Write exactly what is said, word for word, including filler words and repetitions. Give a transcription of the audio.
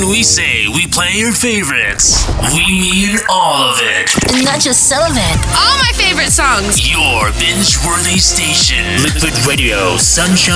When we say we play your favorites, we mean all of it. Not just some of it. All my favorite songs. Your binge-worthy station. Liquid Radio, Sunshine.